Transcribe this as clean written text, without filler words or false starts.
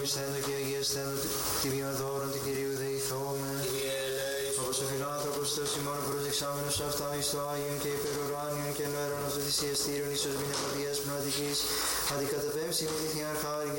ευλογησθέντο και αγιασθέντο τιμίων δώρων του Κυρίου δεηθόμεν. Όπως ο φιλάνθρωπος Θεός ημών προσεξάμενος αυτά εις το Άγιον και υπερουράνιον και μέρον αυτοθυσιαστήριον ίσως μηνεπαδίας πνευματικής, αντικαταπέμψη με τη Θεία Χάρη